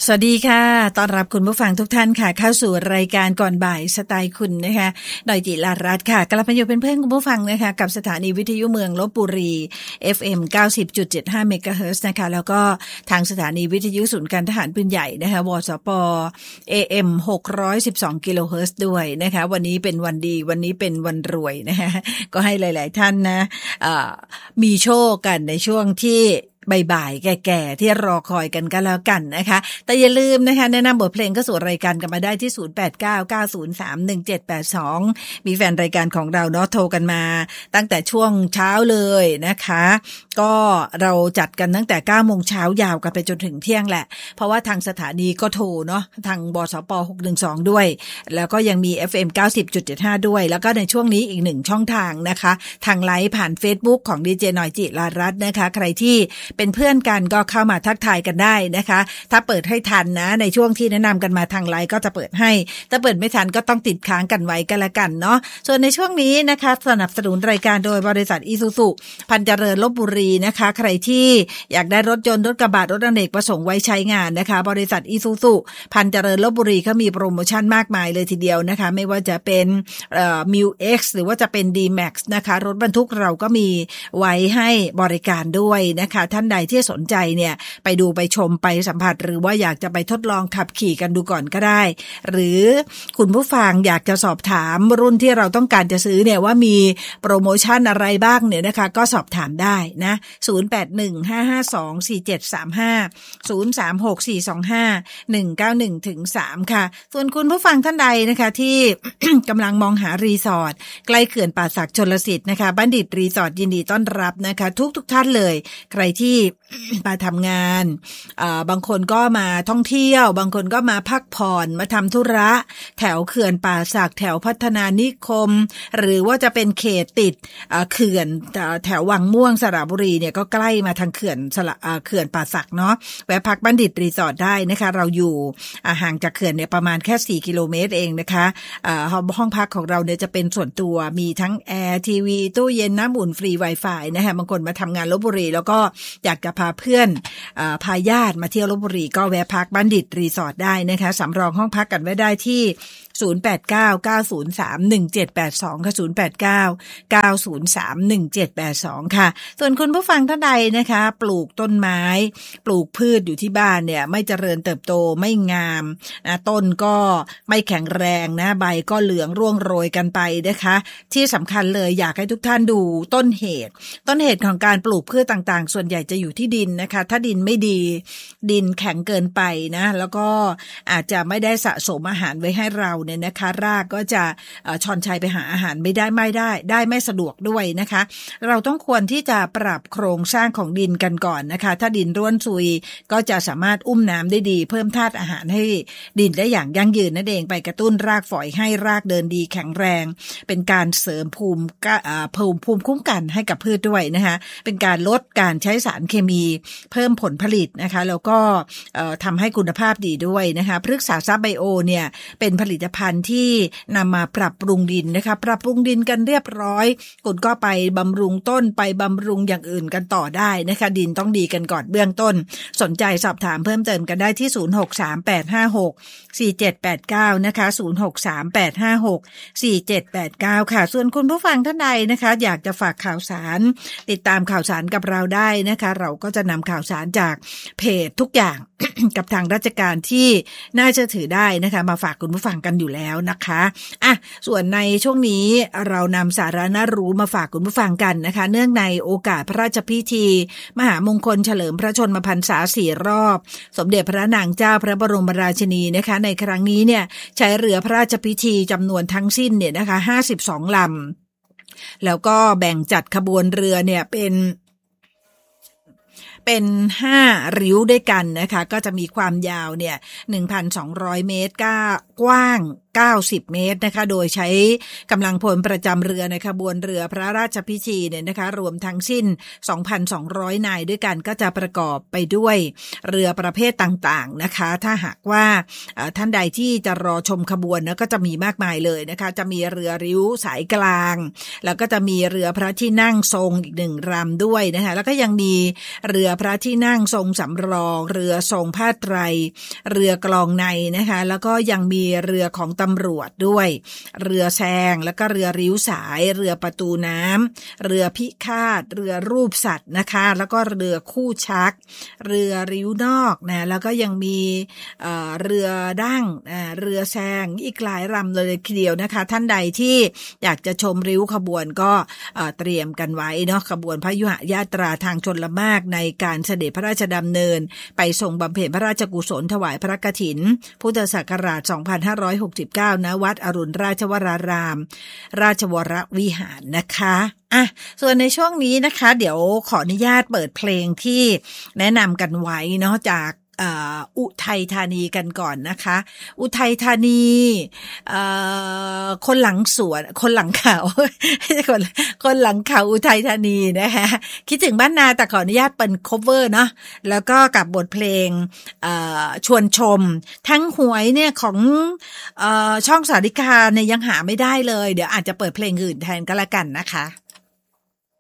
สวัสดีค่ะต้อนรับคุณผู้ฟังทุกท่านค่ะเข้าสู่รายการก่อนบ่ายสไตล์คุณนะคะหน่อยจิรารัตน์ค่ะกลับมาอยู่เป็นเพื่อนคุณผู้ฟังนะคะกับสถานีวิทยุเมืองลพบุรี FM 90.75 เมกะเฮิรตซ์นะคะแล้วก็ทางสถานีวิทยุศูนย์การทหารปืนใหญ่นะคะวสป AM 612 กิโลเฮิรตซ์ด้วยนะคะวันนี้เป็นวันดีวันนี้เป็นวันรวยนะคะก็ให้หลายๆท่านนะมีโชคกันในช่วงที่บ่ายๆแก่ๆที่รอคอยกันก็แล้วกันนะคะแต่อย่าลืมนะคะแนะนำบทเพลงก็สู่รายการกันมาได้ที่0899031782มีแฟนรายการของเราเนาะโทรกันมาตั้งแต่ช่วงเช้าเลยนะคะก็เราจัดกันตั้งแต่ 9:00 นยาวกันไปจนถึงเที่ยงแหละเพราะว่าทางสถานีก็โทรเนาะทางบสป612ด้วยแล้วก็ยังมี FM 90.75 ด้วยแล้วก็ในช่วงนี้อีก1ช่องทางนะคะทางไลฟ์ผ่าน Facebook ของดีเจหน่อยจิรารัตน์นะคะใครที่เป็นเพื่อนกันก็เข้ามาทักทายกันได้นะคะถ้าเปิดให้ทันนะในช่วงที่แนะนำกันมาทางไลน์ก็จะเปิดให้ถ้าเปิดไม่ทันก็ต้องติดค้างกันไว้กันละกันเนาะส่วนในช่วงนี้นะคะสนับสนุนรายการโดยบริษัทอิซูซุพันเจริญลพบุรีนะคะใครที่อยากได้รถยนต์รถกระบะรถอเนกประสงค์ไว้ใช้งานนะคะบริษัทอิซูซุพันเจริญลพบุรีเขามีโปรโมชั่นมากมายเลยทีเดียวนะคะไม่ว่าจะเป็นมิว X หรือว่าจะเป็น D-Max นะคะรถบรรทุกเราก็มีไว้ให้บริการด้วยนะคะท่านใดที่สนใจเนี่ยไปดูไปชมไปสัมผัสหรือว่าอยากจะไปทดลองขับขี่กันดูก่อนก็ได้หรือคุณผู้ฟังอยากจะสอบถามรุ่นที่เราต้องการจะซื้อเนี่ยว่ามีโปรโมชั่นอะไรบ้างเนี่ยนะคะก็สอบถามได้นะ0815524735 0364251191-3ค่ะส่วนคุณผู้ฟังท่านใดนะคะที่ กำลังมองหารีสอร์ทใกล้เขื่อนป่าสักชลสิทธิ์นะคะบัณฑิตรีสอร์ทยินดีต้อนรับนะคะทุกท่านเลยใครที่มาทำงานบางคนก็มาท่องเที่ยวบางคนก็มาพักผ่อนมาทำธุระแถวเขื่อนป่าสักแถวพัฒนานิคมหรือว่าจะเป็นเขตติดเขื่อนแถววังม่วงสระบุรีเนี่ยก็ใกล้มาทางเขื่อนป่าสักเนาะแวะพักบัณฑิตรีสอร์ทได้นะคะเราอยู่ห่างจากเขื่อนเนี่ยประมาณแค่4 กิโลเมตรเองนะคะห้องพักของเราเนี่ยจะเป็นส่วนตัวมีทั้งแอร์ทีวีตู้เย็นน้ำอุ่นฟรี Wi-Fi นะคะบางคนมาทำงานลพบุรีแล้วก็อยากจะพาเพื่อนพาญาติมาเที่ยวลพบุรีก็แวะพักบัณฑิตรีสอร์ทได้นะคะสำรองห้องพักกันไว้ได้ที่0899031782ค่ะ0899031782ค่ะส่วนคุณผู้ฟังท่านใดนะคะปลูกต้นไม้ปลูกพืชอยู่ที่บ้านเนี่ยไม่เจริญเติบโตไม่งามนะต้นก็ไม่แข็งแรงนะใบก็เหลืองร่วงโรยกันไปนะคะที่สำคัญเลยอยากให้ทุกท่านดูต้นเหตุของการปลูกพืชต่างๆส่วนใหญ่จะอยู่ที่ดินนะคะถ้าดินไม่ดีดินแข็งเกินไปนะแล้วก็อาจจะไม่ได้สะสมอาหารไว้ให้เราเนี่ยนะคะรากก็จะชอนชัยไปหาอาหารไม่ได้ไม่สะดวกด้วยนะคะเราต้องควรที่จะปรับโครงสร้างของดินกันก่อนนะคะถ้าดินร่วนซุยก็จะสามารถอุ้มน้ำได้ดีเพิ่มธาตุอาหารให้ดินได้อย่างยั่งยืนนั่นเองไปกระตุ้นรากฝอยให้รากเดินดีแข็งแรงเป็นการเสริมภูมิคุ้มกันให้กับพืชด้วยนะคะเป็นการลดการใช้สารเคมีเพิ่มผลผลิตนะคะแล้วก็ทำให้คุณภาพดีด้วยนะคะพฤกษาซับไบโอเนี่ยเป็นผลิตภัณฑ์ที่นำมาปรับปรุงดินนะคะปรับปรุงดินกันเรียบร้อยคุณก็ไปบำรุงต้นไปบำรุงอย่างอื่นกันต่อได้นะคะดินต้องดีกันก่อนเบื้องต้นสนใจสอบถามเพิ่มเติมกันได้ที่0638564789นะคะ0638564789ค่ะส่วนคุณผู้ฟังท่านใดนะคะอยากจะฝากข่าวสารติดตามข่าวสารกับเราได้นะคะเราก็จะนำข่าวสารจากเพจทุกอย่าง กับทางราชการที่น่าเชื่อถือได้นะคะมาฝากคุณผู้ฟังกันอยู่แล้วนะคะส่วนในช่วงนี้เรานำสาระน่ารู้มาฝากคุณผู้ฟังกันนะคะเนื่องในโอกาสพระราชพิธีมหามงคลเฉลิมพระชนมพรรษา4 รอบสมเด็จพระนางเจ้าพระบรมราชินีนะคะในครั้งนี้เนี่ยใช้เรือพระราชพิธีจำนวนทั้งสิ้นเนี่ยนะคะ52 ลำแล้วก็แบ่งจัดขบวนเรือเนี่ยเป็น5 ริ้วด้วยกันนะคะก็จะมีความยาวเนี่ย 1,200 เมตรกว้าง 90 เมตรนะคะโดยใช้กำลังพลประจำเรือในขบวนเรือพระราชพิธีเนี่ยนะคะรวมทั้งสิ้น 2,200 นายด้วยกันก็จะประกอบไปด้วยเรือประเภทต่างๆนะคะถ้าหากว่าท่านใดที่จะรอชมขบวนนะก็จะมีมากมายเลยนะคะจะมีเรือริ้วสายกลางแล้วก็จะมีเรือพระที่นั่งทรงอีก1ลำด้วยนะคะแล้วก็ยังมีเรือพระที่นั่งทรงสำรองเรือทรงผ้าไตรเรือกลองในนะคะแล้วก็ยังมีเรือของตำรวจด้วยเรือแซงแล้วก็เรือริ้วสายเรือประตูน้ำเรือพิฆาตเรือรูปสัตว์นะคะแล้วก็เรือคู่ชักเรือริ้วนอกนะแล้วก็ยังมีเรือดั้งเรือแซงอีกหลายลำเลยทีเดียวนะคะท่านใดที่อยากจะชมริ้วขบวนก็เตรียมกันไว้เนาะขบวนพยุหญาตราทางชนละมากในการเสด็จพระราชดำเนินไปทรงบำเพ็ญพระราชกุศลถวายพระกฐินพุทธศักราช 2569 ณ วัดอรุณราชวรารามราชวรวิหารนะคะส่วนในช่วงนี้นะคะเดี๋ยวขออนุญาตเปิดเพลงที่แนะนำกันไว้เนาะจากอุทัยธานีกันก่อนนะคะอุทัยธานีคนหลังสวนคนหลังเขาคนหลังเขาอุทัยธานีนะคะคิดถึงบ้านนาแต่ขออนุญาตเป็น cover เนาะแล้วก็กับบทเพลงชวนชมทั้งหวยเนี่ยของช่องสาริกาเนี่ยยังหาไม่ได้เลยเดี๋ยวอาจจะเปิดเพลงอื่นแทนก็แล้วกันนะคะ